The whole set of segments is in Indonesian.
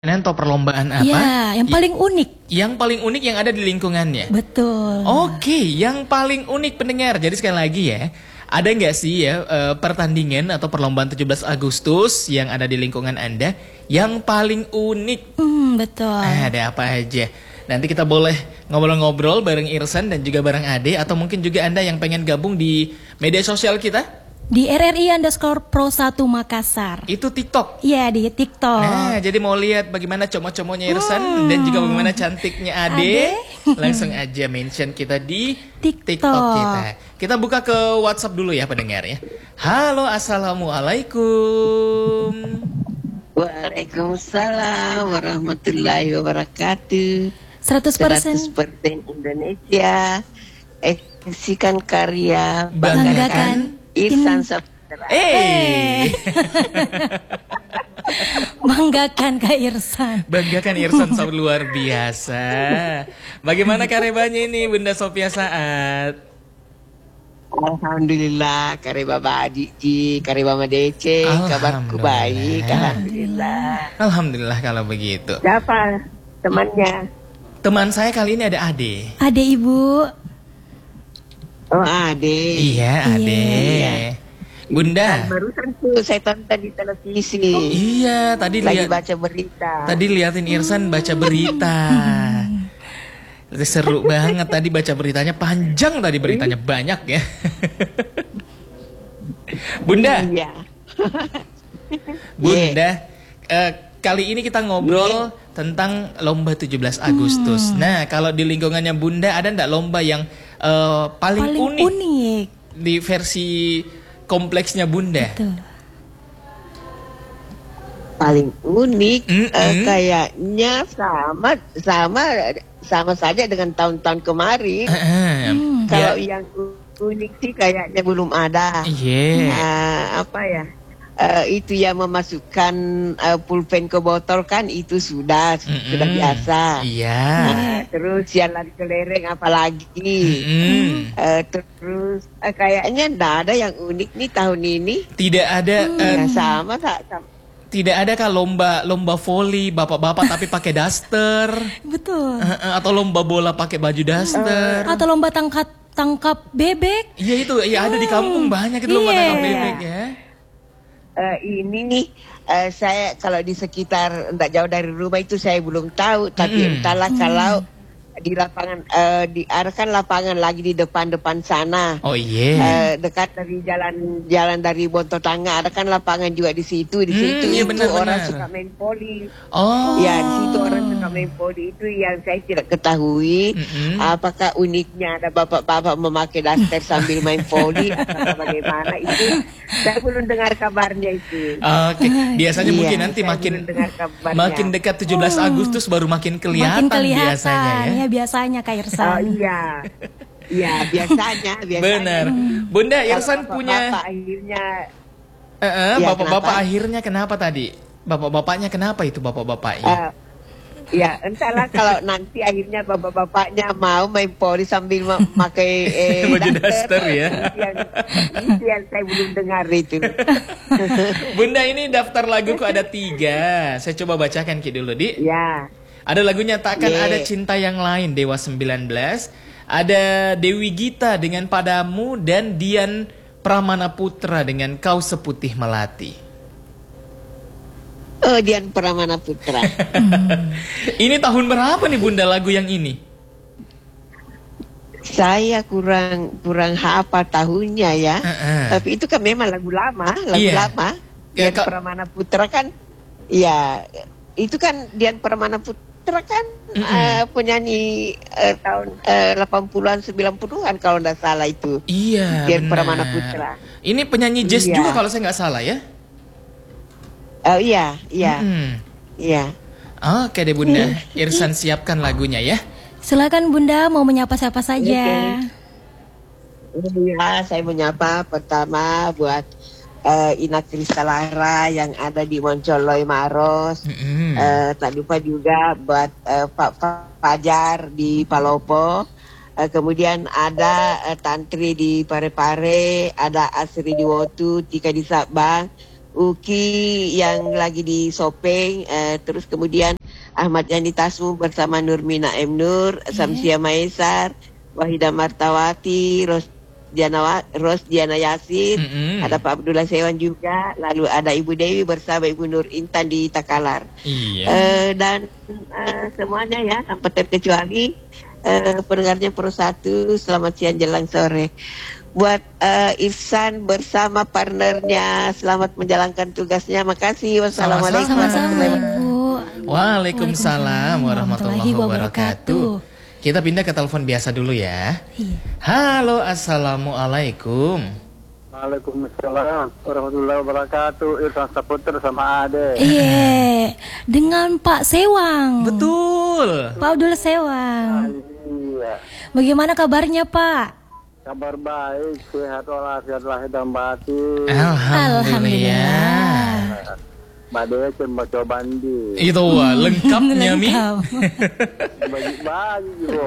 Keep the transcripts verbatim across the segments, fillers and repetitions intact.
Atau perlombaan apa? Ya, yang paling unik. Yang paling unik yang ada di lingkungannya. Betul. Oke, yang paling unik pendengar. Jadi sekali lagi ya, ada nggak sih ya uh, pertandingan atau perlombaan tujuh belas Agustus yang ada di lingkungan Anda yang paling unik? Hmm, betul. Ah, ada apa aja? Nanti kita boleh ngobrol-ngobrol bareng Irsan dan juga bareng Ade, atau mungkin juga Anda yang pengen gabung di media sosial kita. Di R R I underscore Pro satu Makassar. Itu TikTok? Iya, di TikTok. Nah, jadi mau lihat bagaimana comot-comotnya Irsan hmm. dan juga bagaimana cantiknya Ade, Ade? Langsung aja mention kita di TikTok. TikTok kita. Kita buka ke WhatsApp dulu ya pendengar ya. Halo, assalamualaikum. Waalaikumsalam warahmatullahi wabarakatuh. seratus persen seratus persen Indonesia. Eksikan karya, banggakan, banggakan Irsan Saputra. Eh, banggakan Kak Irsan. Banggakan Irsan Saputra, luar biasa. Bagaimana karebanya ini Bunda Sophia Saat? Alhamdulillah, kare Baba Adiji, kare Mama Dece, kabarku baik. Alhamdulillah. Alhamdulillah kalau begitu. Siapa temannya? Teman saya kali ini ada Ade. Ade Ibu. Oh, Ade. Iya, Ade. Iya. Bunda. Dan barusan tuh saya tonton di televisi. Oh, iya, tadi lagi lihat baca berita. Tadi liatin Irsan baca berita. Seru banget tadi baca beritanya, panjang tadi beritanya, banyak ya. Bunda. Iya. Bunda, uh, kali ini kita ngobrol yeah. tentang lomba tujuh belas Agustus. Hmm. Nah, kalau di lingkungannya Bunda ada enggak lomba yang uh, paling, paling unik, unik di versi kompleksnya Bunda? Betul. Paling unik mm -hmm. uh, kayaknya sama sama sama saja dengan tahun-tahun kemarin. Uh, hmm. Kalau yeah. yang unik sih kayaknya belum ada. Iya. Yeah. Uh, apa ya? Uh, itu yang memasukkan uh, pulpen ke botol kan itu sudah mm -mm. sudah biasa. Iya. Uh, terus yang lari kelereng apalagi. Mm -mm. uh, terus uh, kayaknya tidak ada yang unik nih tahun ini. Tidak ada. Hmm. Uh, ya, sama tak. Tidak ada kah lomba lomba voli bapak-bapak tapi pakai daster? Betul. Uh, uh, atau lomba bola pakai baju daster? Uh, atau lomba tangkap tangkap bebek? Iya itu, ya ada di kampung banyak itu lomba yeah. tangkap bebek ya. Uh, ini nih uh, saya kalau di sekitar tidak jauh dari rumah itu saya belum tahu, tapi mm. entahlah mm. kalau di lapangan uh, diarahkan lapangan lagi di depan-depan sana. Oh iya. Yeah. Uh, dekat dari jalan jalan dari Bontotanga ada kan lapangan juga di situ. Di situ mm, iya, itu benar, orang benar. suka main voli. Oh. Ya di situ orang suka main voli itu yang saya tidak ketahui. Mm -hmm. Apakah uniknya ada bapak-bapak memakai daster sambil main voli atau bagaimana itu? Saya belum dengar kabarnya itu. Oke, okay. Biasanya iya, mungkin nanti makin makin dekat tujuh belas oh. Agustus baru makin kelihatan, makin kelihatan biasanya ya. Ya biasanya Kak Irsan. Oh iya. Iya, biasanya, biasanya. Benar. Bunda, Irsan bapak, punya bapak akhirnya uh -uh, ya, bapak-bapak kenapa? akhirnya kenapa tadi? Bapak-bapaknya kenapa itu bapak-bapaknya? Uh, ya, entahlah kalau nanti akhirnya bapak-bapaknya mau main poli sambil memakai eh, baju daster ya. Itu yang, itu yang saya belum dengar itu. Bunda, ini daftar laguku ada tiga. Saya coba bacakan Ki dulu, Di. Ya. Ada lagunya Takkan Yeah. Ada Cinta Yang Lain, Dewa sembilan belas. Ada Dewi Gita dengan Padamu, dan Dian Pramana Putra dengan Kau Seputih Melati. Oh, Dian Pramana Putra. Ini tahun berapa nih Bunda lagu yang ini? Saya kurang kurang hafal tahunnya ya. Uh -uh. Tapi itu kan memang lagu lama, lagu yeah. lama. Ya, Dian Pramana Putra kan, ya itu kan Dian Pramana Putra kan mm -hmm. uh, penyanyi uh, tahun uh, delapan puluhan sembilan puluhan kalau tidak salah itu. Iya. Dian benar. Pramana Putra. Ini penyanyi jazz iya. juga kalau saya nggak salah ya. Oh iya, iya. Hmm. Iya. Oke deh Bunda, Irsan siapkan lagunya ya. Silakan Bunda, mau menyapa siapa saja. Iya, saya menyapa pertama buat uh, Ina Kristalara yang ada di Moncoloy Maros. Mm-hmm. uh, tak lupa juga buat uh, Pak Fajar di Palopo. Uh, kemudian ada uh, Tantri di Parepare, ada Asri di Wotu, Tika di Sabang, Uki yang lagi di Sopeng, uh, terus kemudian Ahmad Yani Tasmu bersama Nurmina M. Nur, yeah. Samsia Maesar, Wahida Martawati, Ros Diana, Ros Diana Yasin, mm-hmm. ada Pak Abdullah Sewan juga, lalu ada Ibu Dewi bersama Ibu Nur Intan di Takalar. Iya. Uh, dan uh, semuanya ya, tanpa terkecuali uh, pendengarnya Pro satu, selamat siang jelang sore. Buat uh, Ihsan bersama partnernya, selamat menjalankan tugasnya. Makasih. Wassalamualaikum warahmatullahi wabarakatuh. Waalaikumsalam warahmatullahi wabarakatuh. Kita pindah ke telepon biasa dulu ya. Iya. Halo, assalamualaikum. Waalaikumsalam warahmatullahi wabarakatuh. Irfan Saputra sama Ade. Iya, dengan Pak Sewang. Betul. Pak Abdul Sewang. Iya. Bagaimana kabarnya Pak? Kabar baik, sehat walafiat lahir dan batin. Alhamdulillah. Mbak Dewa cuma coba bandi. Itu wah, lengkapnya Mi. Bagi-bagi juga.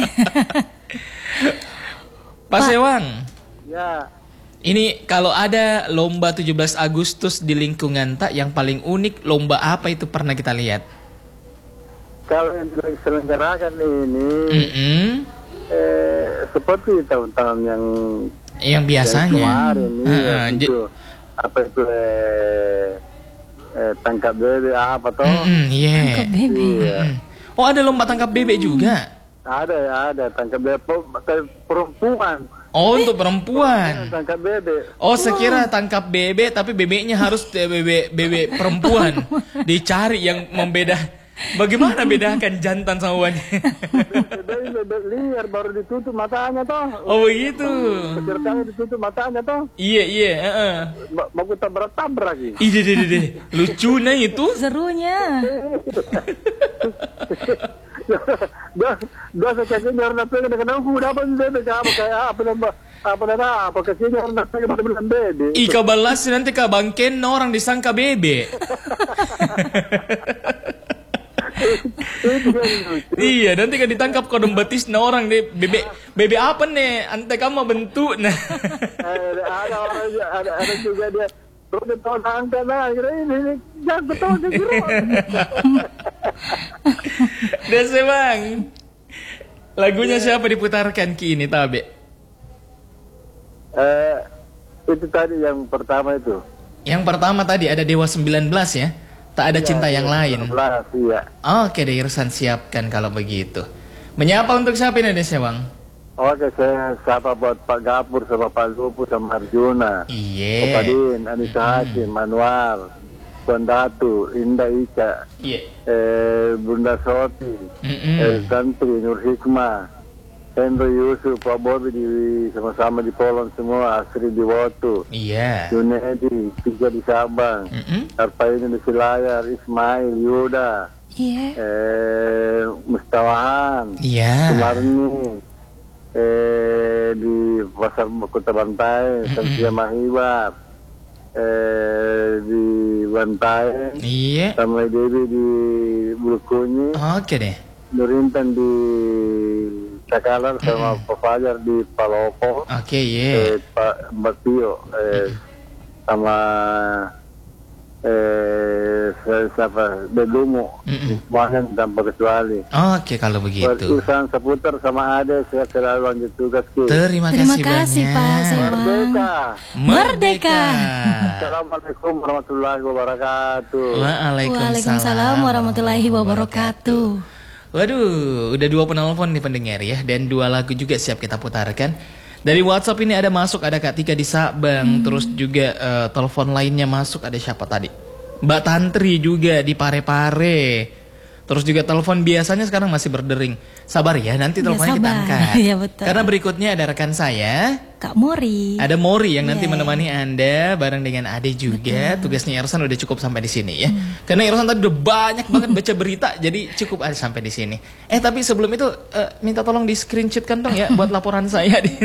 Pak Sewang. Ya. Ini kalau ada lomba tujuh belas Agustus di lingkungan tak yang paling unik, lomba apa itu pernah kita lihat? Kalau yang diselenggarakan ini, mm-hmm. eh, seperti tahun-tahun yang yang biasanya. Yang kemarin ini, uh, ya, itu, apa itu eh, eh, tangkap bebek apa toh? Mm-hmm, yeah. Tangkap bebek. Iya. Oh, ada lomba tangkap bebek juga? Ada ya, ada tangkap bebek perempuan. Oh, untuk perempuan. Tangkap bebek. Oh, sekira tangkap bebek tapi bebeknya harus bebek bebek perempuan. Dicari yang membeda. Bagaimana bedakan jantan sama wanita? Bebek liar baru ditutup matanya toh. Oh, begitu. Kecerdasannya ditutup matanya toh. Iya, iya, heeh. Uh-uh. Mau tabrak-tabrak lagi. Ide, ide, ide. Lucunya itu. Serunya. Dah, dah sekali orang nak pegang dengan aku dapat bebek apa kayak apa nama apa nama apa kesini orang nak pegang dengan bebek. Ika balas nanti ka bangken orang disangka bebek. Iya, nanti kan ditangkap kodong batis na orang nih bebek bebek apa nih? Ante kamu bentuk nah. Ada orang ada ada juga dia terus dia tahu angkat lah ini ini jangan betul dia. Dese bang, lagunya siapa diputarkan ki ini Tabe? Eh, itu tadi yang pertama itu. Yang pertama tadi ada Dewa sembilan belas ya, tak ada ya, cinta yang lain. sembilan belas, iya. Oke, deh Irsan siapkan kalau begitu. Menyapa untuk siapa ini Dese bang? Oke, saya sapa buat Pak Gapur sama Pak Lupu sama Arjuna. Iya. Opadin, Anissa mm. Hakim, Manual. Tuan Datu, Indah Ika, yeah. eh, Bunda Soti, mm-hmm. eh, Tantri, Nur Hikmah, Hendro Yusuf, Pak Bobi di, sama-sama di Polon semua, Asri di Wotu, yeah. Junedi, tiga di Sabang, mm-hmm. Arpaini di Silayar, Ismail, Yuda, yeah. eh, Mustawahan, yeah. Sumarni, eh, di Pasar Kota Bantai, mm-hmm. Samsia Mahiwar, Eh, di Bantai, iya. Sama Dewi di Bulukunyi, oke deh. Nurintan di Cakalar sama mm. Pak Fajar di Palopo, oke okay, iya. eh, Pak Mbak Tio, eh, sama eh siapa Bedumo, semuanya tanpa kecuali. Oke okay, kalau begitu. Urusan seputar sama Ade, saya selalu lanjut tugas ki. Terima kasih, Terima kasih banyak. Pak Sewang. Merdeka. Merdeka. Assalamualaikum warahmatullahi wabarakatuh. Waalaikumsalam warahmatullahi wabarakatuh. Waduh, udah dua penelpon nih pendengar ya, dan dua lagu juga siap kita putarkan. Dari WhatsApp ini ada masuk, ada Kak Tika di Sabang, hmm. terus juga uh, telepon lainnya masuk, ada siapa tadi? Mbak Tantri juga di Pare-Pare. Terus juga telepon biasanya sekarang masih berdering. Sabar ya, nanti teleponnya ya, kita angkat. Ya, betul. Karena berikutnya ada rekan saya, Kak Mori. Ada Mori yang nanti yeah. menemani Anda bareng dengan Ade juga. Betul. Tugasnya Irsan udah cukup sampai di sini ya. Hmm. Karena Irsan tadi udah banyak banget baca berita, jadi cukup ada sampai di sini. Eh tapi sebelum itu uh, minta tolong di screenshotkan dong ya buat laporan saya di.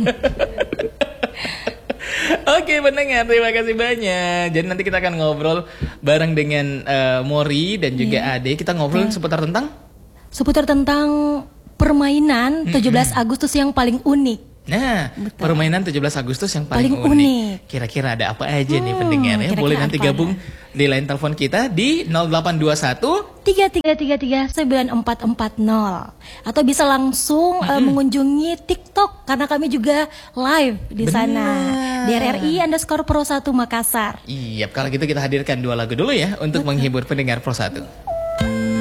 Oke pendengar, terima kasih banyak. Jadi nanti kita akan ngobrol bareng dengan uh, Mori dan juga yeah. Ade. Kita ngobrol yeah. seputar tentang Seputar tentang permainan tujuh belas Agustus yang paling unik. Nah, Betul. permainan tujuh belas Agustus yang paling, paling unik. unik. Kira-kira ada apa aja hmm, nih pendengar ya? Boleh nanti gabung ada? di line telepon kita di nol delapan dua satu tiga tiga tiga tiga sembilan empat empat nol atau bisa langsung mm-hmm. uh, mengunjungi TikTok karena kami juga live di Bener. sana. D R R I underscore Pro satu Makassar. Iya, kalau gitu kita hadirkan dua lagu dulu ya untuk Betul. menghibur pendengar Pro satu.